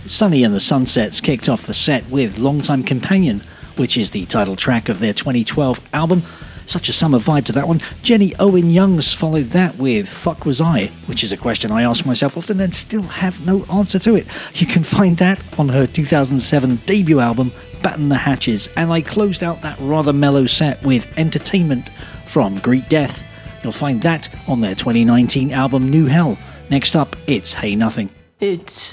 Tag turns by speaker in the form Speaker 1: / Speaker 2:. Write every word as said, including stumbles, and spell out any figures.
Speaker 1: Sunny and the Sunsets kicked off the set with Longtime Companion, which is the title track of their twenty twelve album. Such a summer vibe to that one. Jenny Owen Youngs followed that with Fuck Was I, which is a question I ask myself often and still have no answer to it. You can find that on her two thousand seven debut album, Batten the Hatches, and I closed out that rather mellow set with Entertainment from Greet Death. You'll find that on their twenty nineteen album New Hell. Next up, it's Hey Nothing.
Speaker 2: It's